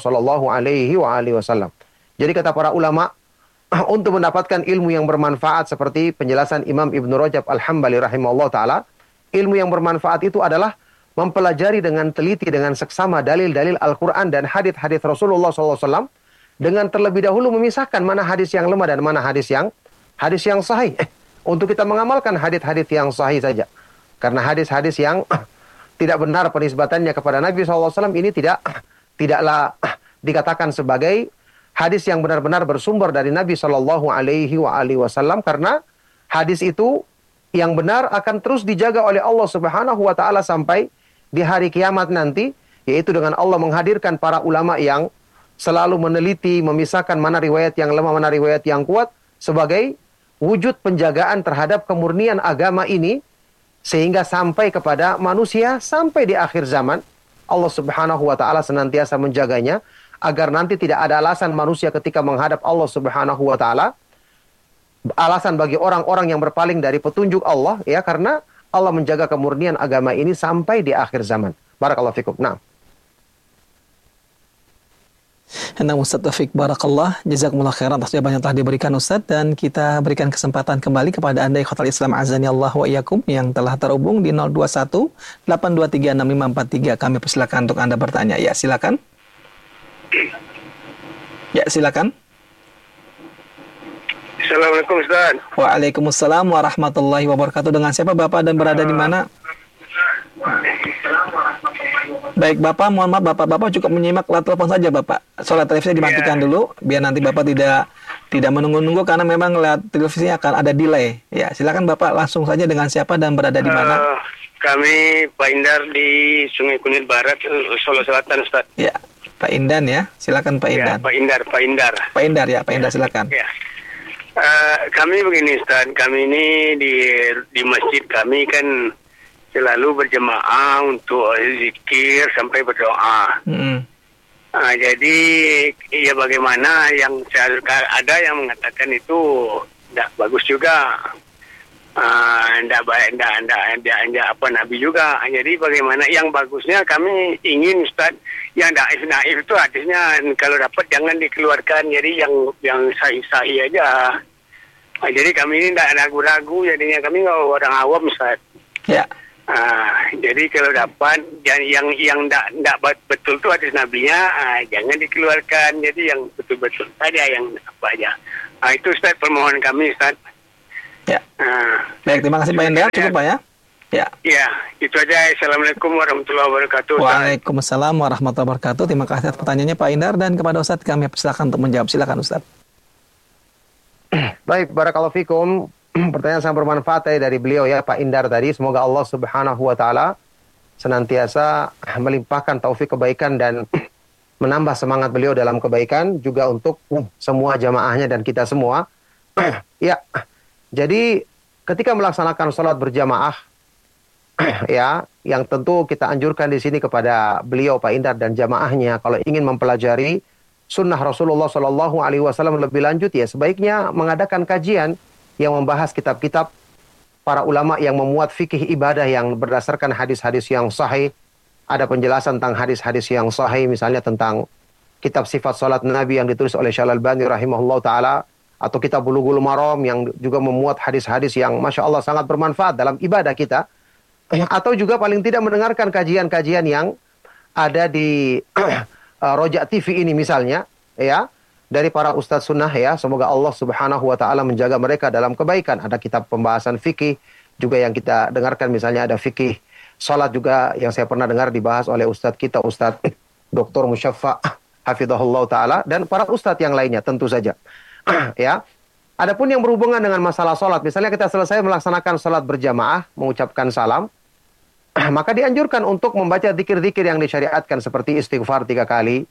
SAW. Jadi kata para ulama, untuk mendapatkan ilmu yang bermanfaat seperti penjelasan Imam Ibnu Rajab Al-Hambali rahimahullah ta'ala, ilmu yang bermanfaat itu adalah mempelajari dengan teliti, dengan seksama dalil-dalil Al-Quran dan hadis-hadis Rasulullah SAW, dengan terlebih dahulu memisahkan mana hadis yang lemah dan mana hadis yang sahih. Untuk kita mengamalkan hadis-hadis yang sahih saja. Karena hadis-hadis yang tidak benar penisbatannya kepada Nabi SAW ini tidaklah dikatakan sebagai hadis yang benar-benar bersumber dari Nabi Shallallahu Alaihi Wasallam, karena hadis itu yang benar akan terus dijaga oleh Allah Subhanahu Wa Taala sampai di hari kiamat nanti, yaitu dengan Allah menghadirkan para ulama yang selalu meneliti, memisahkan mana riwayat yang lemah, mana riwayat yang kuat, sebagai wujud penjagaan terhadap kemurnian agama ini, sehingga sampai kepada manusia sampai di akhir zaman Allah Subhanahu Wa Taala senantiasa menjaganya, agar nanti tidak ada alasan manusia ketika menghadap Allah Subhanahu wa taala, alasan bagi orang-orang yang berpaling dari petunjuk Allah, ya, karena Allah menjaga kemurnian agama ini sampai di akhir zaman. Barakallahu fikum. Nah. Ustaz Taufik Barakallah, jazakumullah khairan atas jawaban yang telah diberikan Ustaz, dan kita berikan kesempatan kembali kepada Anda ikhwatal Islam azani Allah wa iyyakum yang telah terhubung di 021 823 6543. Kami persilakan untuk Anda bertanya. Ya, silakan. Ya, silakan. Assalamualaikum Ustaz. Waalaikumsalam warahmatullahi wabarakatuh. Dengan siapa Bapak dan berada di mana? Baik Bapak, mohon maaf Bapak cukup menyimak lewat telepon saja Bapak. Soalnya televisinya dimatikan dulu biar nanti Bapak tidak menunggu-nunggu, karena memang lewat televisinya akan ada delay. Ya, silakan Bapak langsung saja dengan siapa dan berada di mana? Kami Pak Indar di Sungai Kunir Barat, Solo Selatan Ustaz. Ya. Pak Indan ya, silakan Pak Indan. Ya, Pak Indar. Pak Indar ya, Pak Indar silakan. Ya. Kami begini Ustaz, kami ini di masjid kami kan selalu berjemaah untuk zikir sampai berdoa. Jadi ya bagaimana yang ada yang mengatakan itu tidak bagus juga. Tidak baik, tidak apa Nabi juga. Jadi bagaimana yang bagusnya kami ingin Ustaz, yang naif itu hadisnya kalau dapat jangan dikeluarkan, jadi yang sahih aja. Jadi kami ini tidak ragu-ragu, jadinya kami nggak orang awam Ustaz. Ya. Jadi kalau dapat yang tidak betul tu hadis nabinya, jangan dikeluarkan. Jadi yang betul-betul saja yang apa aja. Itu Ustaz permohonan kami, Ustaz. Ya. Baik, terima kasih Pak Indar. Cukup Pak ya. Ya. Ya, itu aja. Assalamualaikum warahmatullahi wabarakatuh. Waalaikumsalam warahmatullahi wabarakatuh. Terima kasih atas pertanyaannya Pak Indar, dan kepada Ustaz kami persilakan untuk menjawab. Silakan Ustaz. Baik, barakallahu fikum. Pertanyaan sangat bermanfaat dari beliau ya Pak Indar tadi. Semoga Allah Subhanahu wa taala senantiasa melimpahkan taufik kebaikan dan menambah semangat beliau dalam kebaikan, juga untuk semua jamaahnya dan kita semua. Ya. Jadi ketika melaksanakan sholat berjamaah ya, yang tentu kita anjurkan di sini kepada beliau Pak Indar dan jamaahnya, kalau ingin mempelajari sunnah Rasulullah Shallallahu Alaihi Wasallam lebih lanjut, ya sebaiknya mengadakan kajian yang membahas kitab-kitab para ulama yang memuat fikih ibadah yang berdasarkan hadis-hadis yang sahih. Ada penjelasan tentang hadis-hadis yang sahih, misalnya tentang kitab sifat salat Nabi yang ditulis oleh Syekh Al-Albani rahimahullah ta'ala, atau kitab Bulughul Maram yang juga memuat hadis-hadis yang Masya Allah sangat bermanfaat dalam ibadah kita. Atau juga paling tidak mendengarkan kajian-kajian yang ada di Roja TV ini misalnya, ya, dari para ustadz sunnah ya. Semoga Allah Subhanahu wa taala menjaga mereka dalam kebaikan. Ada kitab pembahasan fikih juga yang kita dengarkan, misalnya ada fikih salat juga yang saya pernah dengar dibahas oleh ustadz kita, Ustadz Dr. Musyaffa hafizahullah taala, dan para ustadz yang lainnya tentu saja. Ya. Adapun yang berhubungan dengan masalah salat, misalnya kita selesai melaksanakan salat berjamaah, mengucapkan salam, maka dianjurkan untuk membaca zikir-zikir yang disyariatkan seperti istighfar 3 kali,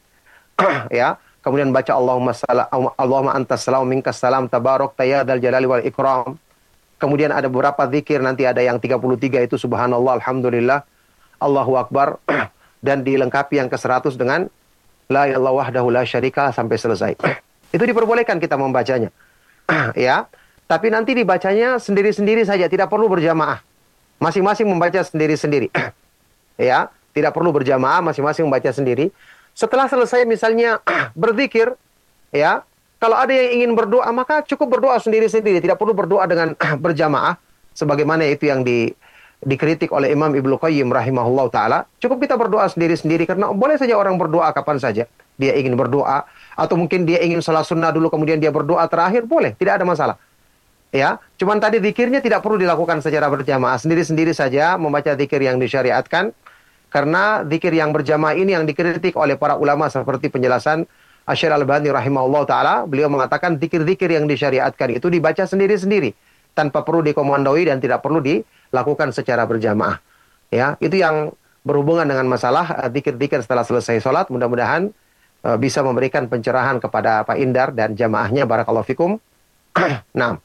ya. Kemudian baca Allahumma antas salam minkas salam tabarak tayyadal jalali wal ikram. Kemudian ada beberapa zikir, nanti ada yang 33 itu subhanallah, alhamdulillah, Allahu akbar, dan dilengkapi yang ke-100 dengan la ilaha wahdahu la syarika sampai selesai. Itu diperbolehkan kita membacanya. Ya. Tapi nanti dibacanya sendiri-sendiri saja, tidak perlu berjamaah. Masing-masing membaca sendiri-sendiri. Ya, tidak perlu berjamaah, masing-masing membaca sendiri. Setelah selesai misalnya berzikir, ya, kalau ada yang ingin berdoa, maka cukup berdoa sendiri-sendiri, tidak perlu berdoa dengan berjamaah, sebagaimana itu yang dikritik oleh Imam Ibnu Qayyim rahimahullah ta'ala. Cukup kita berdoa sendiri-sendiri, karena boleh saja orang berdoa kapan saja dia ingin berdoa, atau mungkin dia ingin salat sunnah dulu, kemudian dia berdoa terakhir, boleh, tidak ada masalah. Ya, cuman tadi zikirnya tidak perlu dilakukan secara berjamaah, sendiri-sendiri saja membaca zikir yang disyariatkan. Karena zikir yang berjamaah ini yang dikritik oleh para ulama, seperti penjelasan Syekh Al-Albani rahimahullah ta'ala. Beliau mengatakan zikir-zikir yang disyariatkan itu dibaca sendiri-sendiri, tanpa perlu dikomandoi dan tidak perlu dilakukan secara berjamaah. Ya, itu yang berhubungan dengan masalah zikir-zikir setelah selesai sholat. Mudah-mudahan bisa memberikan pencerahan kepada Pak Indar dan jamaahnya. Barakallahu fikum. Nah.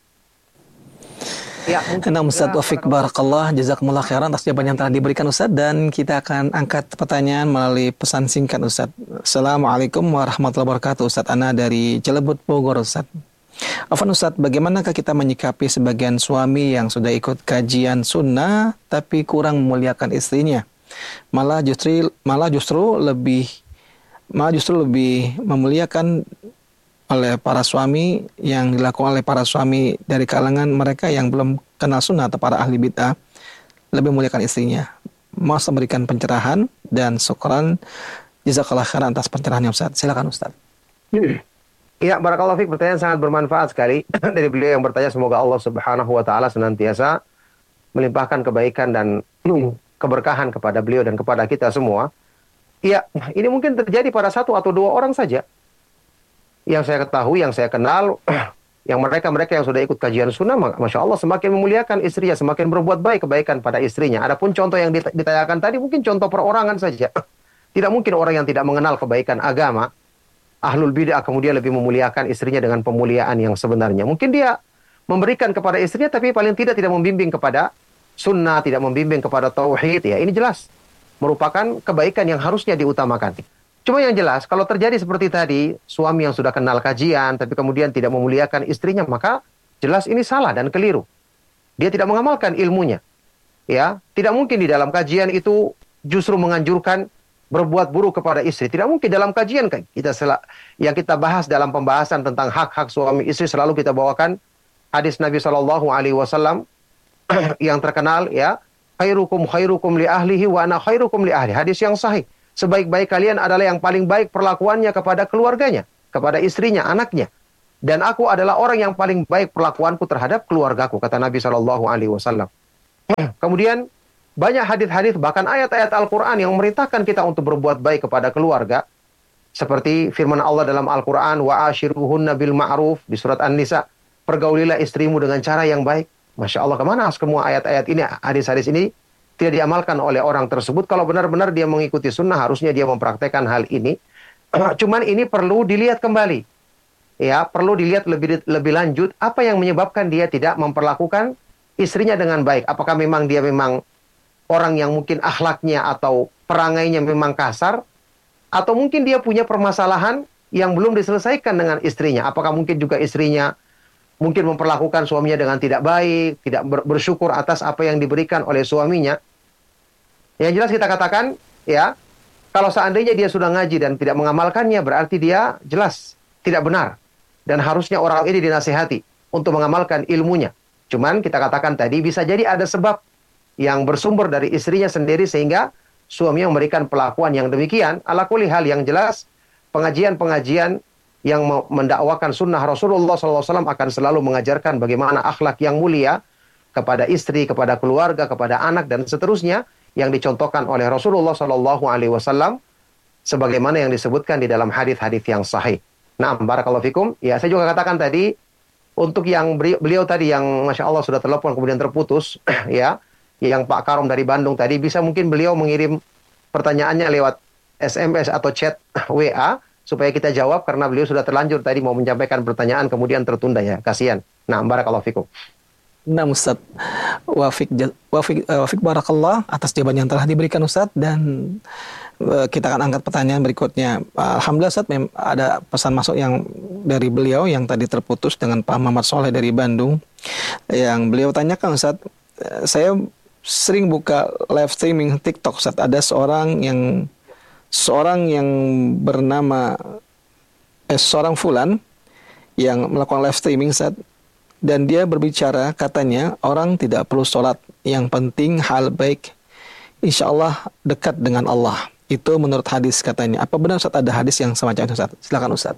Ya, Ustaz Taufik barakallah, jazakumullah khairan atas jawaban yang telah diberikan Ustaz, dan kita akan angkat pertanyaan melalui pesan singkat Ustaz. Assalamualaikum warahmatullahi wabarakatuh. Ustaz, Ana dari Cilebut Bogor Ustaz. Afwan Ustaz, bagaimanakah kita menyikapi sebagian suami yang sudah ikut kajian sunnah tapi kurang memuliakan istrinya? Malah justru lebih memuliakan oleh para suami yang dilakukan oleh para suami dari kalangan mereka yang belum kenal sunnah atau para ahli bid'ah, lebih memuliakan istrinya. Mau memberikan pencerahan dan syukran jazakallah khairan atas pencerahannya Ustaz. Silakan Ustaz. Ya, barakallahu fiik, pertanyaan sangat bermanfaat sekali dari beliau yang bertanya. Semoga Allah Subhanahu wa taala senantiasa melimpahkan kebaikan dan keberkahan kepada beliau dan kepada kita semua. Ya, ini mungkin terjadi pada 1 atau 2 orang saja yang saya ketahui, yang saya kenal, yang mereka yang sudah ikut kajian sunnah, Masya Allah semakin memuliakan istrinya, semakin berbuat baik kebaikan pada istrinya. Adapun contoh yang ditanyakan tadi mungkin contoh perorangan saja. Tidak mungkin orang yang tidak mengenal kebaikan agama, ahlul bid'ah, kemudian lebih memuliakan istrinya dengan pemuliaan yang sebenarnya. Mungkin dia memberikan kepada istrinya, tapi paling tidak membimbing kepada sunnah, tidak membimbing kepada tauhid. Ya, ini jelas merupakan kebaikan yang harusnya diutamakan. Cuma yang jelas, kalau terjadi seperti tadi, suami yang sudah kenal kajian, tapi kemudian tidak memuliakan istrinya, maka jelas ini salah dan keliru. Dia tidak mengamalkan ilmunya. Ya, tidak mungkin di dalam kajian itu justru menganjurkan berbuat buruk kepada istri. Tidak mungkin dalam kajian yang kita bahas dalam pembahasan tentang hak-hak suami istri, selalu kita bawakan hadis Nabi Shallallahu Alaihi Wasallam yang terkenal, ya, khairukum li ahlihi wa ana khairukum li ahli. Hadis yang sahih. Sebaik-baik kalian adalah yang paling baik perlakuannya kepada keluarganya, kepada istrinya, anaknya. Dan aku adalah orang yang paling baik perlakuanku terhadap keluargaku, kata Nabi SAW. Kemudian banyak hadis-hadis bahkan ayat-ayat Al-Quran yang memerintahkan kita untuk berbuat baik kepada keluarga. Seperti firman Allah dalam Al-Quran, wa ashiruhunna bil ma'ruf, di surat An-Nisa, pergaulilah istrimu dengan cara yang baik. Masya Allah, kemana semua ayat-ayat ini, hadis-hadis ini tidak diamalkan oleh orang tersebut? Kalau benar-benar dia mengikuti sunnah, harusnya dia mempraktekkan hal ini. Cuman ini perlu dilihat kembali. Ya, perlu dilihat lebih lanjut apa yang menyebabkan dia tidak memperlakukan istrinya dengan baik. Apakah memang dia memang orang yang mungkin akhlaknya atau perangainya memang kasar, atau mungkin dia punya permasalahan yang belum diselesaikan dengan istrinya. Apakah mungkin juga istrinya mungkin memperlakukan suaminya dengan tidak baik, tidak bersyukur atas apa yang diberikan oleh suaminya. Yang jelas kita katakan, ya, kalau seandainya dia sudah ngaji dan tidak mengamalkannya, berarti dia jelas tidak benar. Dan harusnya orang ini dinasihati untuk mengamalkan ilmunya. Cuman kita katakan tadi, bisa jadi ada sebab yang bersumber dari istrinya sendiri sehingga suami yang memberikan perlakuan yang demikian. Ala kulli hal, yang jelas pengajian-pengajian yang mendakwakan sunnah Rasulullah SAW akan selalu mengajarkan bagaimana akhlak yang mulia kepada istri, kepada keluarga, kepada anak, dan seterusnya yang dicontohkan oleh Rasulullah SAW sebagaimana yang disebutkan di dalam hadis-hadis yang sahih. Nah, barakallahu fikum. Ya, saya juga katakan tadi, untuk yang beliau tadi yang Masya Allah sudah telepon kemudian terputus, ya, yang Pak Karom dari Bandung tadi, bisa mungkin beliau mengirim pertanyaannya lewat SMS atau chat WA, supaya kita jawab, karena beliau sudah terlanjur tadi mau menyampaikan pertanyaan kemudian tertunda, ya, kasihan. Nah, barakallahu fikum. Nah, Ustaz, wafik barakallah atas jawaban yang telah diberikan Ustaz, dan kita akan angkat pertanyaan berikutnya. Alhamdulillah Ustaz, ada pesan masuk yang dari beliau yang tadi terputus dengan Pak Muhammad Soleh dari Bandung, yang beliau tanyakan, Ustaz, saya sering buka live streaming TikTok, Ustaz, ada seorang yang bernama seorang fulan yang melakukan live streaming, Ustaz, dan dia berbicara, katanya orang tidak perlu sholat, yang penting hal baik, insya Allah dekat dengan Allah. Itu menurut hadis katanya. Apa benar Ustaz ada hadis yang semacam itu, Ustaz? Silakan Ustaz.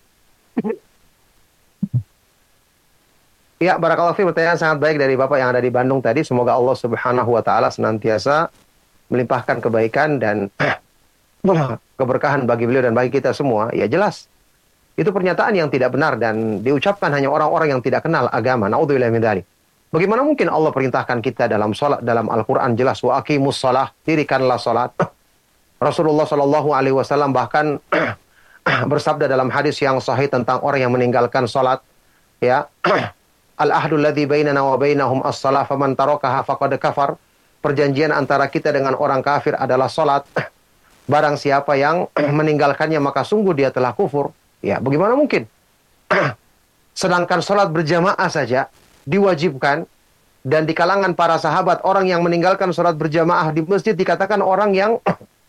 Ya, barakallahu fiik, pertanyaan sangat baik dari Bapak yang ada di Bandung tadi. Semoga Allah Subhanahu wa taala senantiasa melimpahkan kebaikan dan keberkahan bagi beliau dan bagi kita semua. Ya, jelas itu pernyataan yang tidak benar dan diucapkan hanya orang-orang yang tidak kenal agama. Naudzubillah min dzalik. Bagaimana mungkin Allah perintahkan kita dalam salat, dalam Al-Qur'an jelas, wa aqimus shalah, dirikanlah salat. Rasulullah Shallallahu alaihi wasallam bahkan bersabda dalam hadis yang sahih tentang orang yang meninggalkan salat, ya. Al-ahdu alladzi bainana wa bainahum as-shalah faman tarakaha faqad kafar. Perjanjian antara kita dengan orang kafir adalah salat. Barang siapa yang meninggalkannya maka sungguh dia telah kufur. Ya, bagaimana mungkin? Sedangkan sholat berjamaah saja diwajibkan, dan di kalangan para sahabat orang yang meninggalkan sholat berjamaah di masjid dikatakan orang yang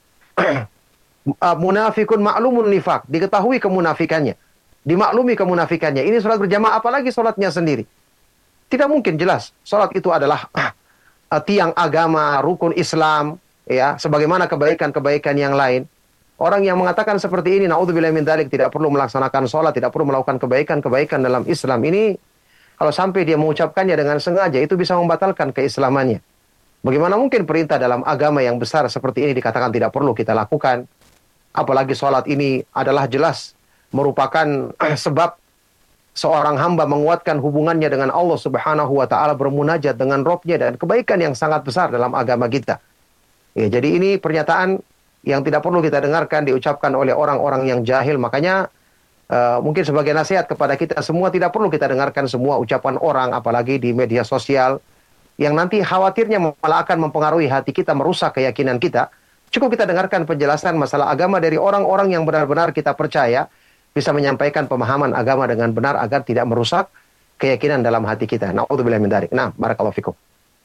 munafikun ma'lumun nifaq, diketahui kemunafikannya, dimaklumi kemunafikannya. Ini sholat berjamaah, apalagi sholatnya sendiri. Tidak mungkin, jelas sholat itu adalah tiang agama, rukun Islam, ya, sebagaimana kebaikan-kebaikan yang lain. Orang yang mengatakan seperti ini, naudzubillah min dzalik, tidak perlu melaksanakan sholat, tidak perlu melakukan kebaikan-kebaikan dalam Islam. Ini kalau sampai dia mengucapkannya dengan sengaja, itu bisa membatalkan keislamannya. Bagaimana mungkin perintah dalam agama yang besar seperti ini dikatakan tidak perlu kita lakukan? Apalagi sholat ini adalah jelas merupakan sebab seorang hamba menguatkan hubungannya dengan Allah Subhanahu wa taala, bermunajat dengan Rabb-nya, dan kebaikan yang sangat besar dalam agama kita. Ya, jadi ini pernyataan yang tidak perlu kita dengarkan diucapkan oleh orang-orang yang jahil. Makanya mungkin sebagai nasihat kepada kita semua, tidak perlu kita dengarkan semua ucapan orang, apalagi di media sosial, yang nanti khawatirnya malah akan mempengaruhi hati kita, merusak keyakinan kita. Cukup kita dengarkan penjelasan masalah agama dari orang-orang yang benar-benar kita percaya bisa menyampaikan pemahaman agama dengan benar agar tidak merusak keyakinan dalam hati kita. Na'udzubillah min dzalik. Nah, barakallahu fikum.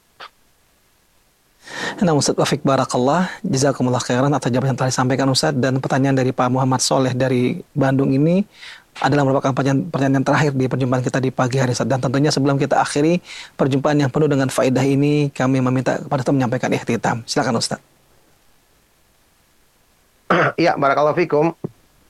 Nah, Ustaz wafik barakallah, jazakumullah khairan atas jawaban yang telah disampaikan Ustaz. Dan pertanyaan dari Pak Muhammad Soleh dari Bandung ini adalah merupakan pertanyaan yang terakhir di perjumpaan kita di pagi hari. Dan tentunya sebelum kita akhiri perjumpaan yang penuh dengan faedah ini, kami meminta kepada Ustaz menyampaikan ikhtitam. Silakan Ustaz. Ya, barakallahu fikum.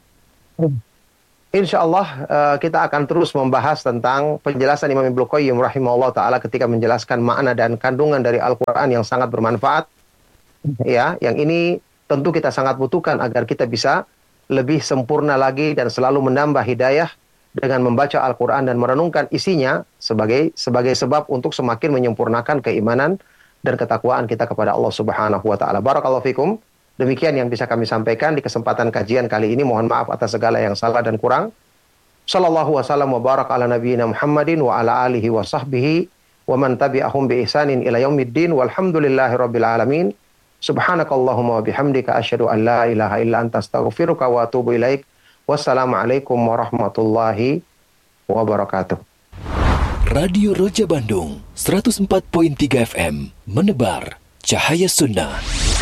Insyaallah kita akan terus membahas tentang penjelasan Imam Ibnu Qayyim rahimahullah taala ketika menjelaskan makna dan kandungan dari Al-Qur'an yang sangat bermanfaat. Ya, yang ini tentu kita sangat butuhkan agar kita bisa lebih sempurna lagi dan selalu menambah hidayah dengan membaca Al-Qur'an dan merenungkan isinya sebagai sebab untuk semakin menyempurnakan keimanan dan ketakwaan kita kepada Allah Subhanahu wa taala. Barakallahu fikum. Demikian yang bisa kami sampaikan di kesempatan kajian kali ini. Mohon maaf atas segala yang salah dan kurang. Sallallahu wasallam wa barak ala nabiyyina Muhammadin wa ala alihi wa sahbihi wa man tabi'ahum bi ihsanin ila yaumiddin walhamdulillahi rabbil alamin. Subhanakallahumma wa bihamdika asyhadu an la ilaha illa anta astaghfiruka wa atubu ilaik. Wassalamualaikum warahmatullahi wabarakatuh. Radio Roja Bandung 104.3 FM menebar cahaya sunnah.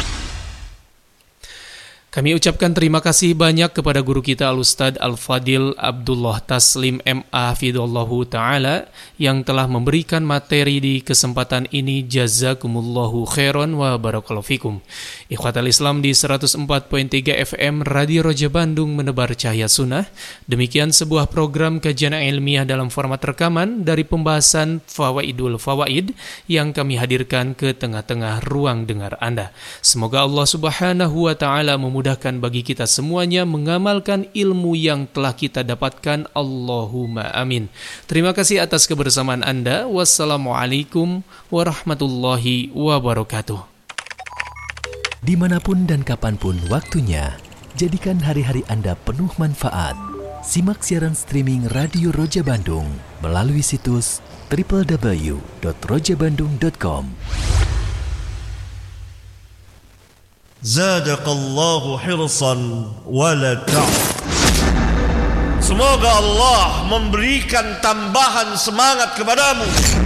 Kami ucapkan terima kasih banyak kepada guru kita Al-Ustadz Al-Fadil Abdullah Taslim M.A. Hafidhullahu Ta'ala yang telah memberikan materi di kesempatan ini. Jazakumullahu khairan wa barakallahu fikum. Ikhwatal Islam di 104.3 FM Radio Roja Bandung menebar cahaya sunnah. Demikian sebuah program kajian ilmiah dalam format rekaman dari pembahasan Fawaidul Fawaid yang kami hadirkan ke tengah-tengah ruang dengar Anda. Semoga Allah Subhanahu wa Ta'ala memudahkan bagi kita semuanya mengamalkan ilmu yang telah kita dapatkan. Allahumma amin. Terima kasih atas kebersamaan Anda. Wassalamualaikum warahmatullahi wabarakatuh. Dimanapun dan kapanpun waktunya, jadikan hari-hari Anda penuh manfaat. Simak siaran streaming Radio Roja Bandung melalui situs www.rojabandung.com. Zadaqallahu hirsan wala ta'af. Semoga Allah memberikan tambahan semangat kepadamu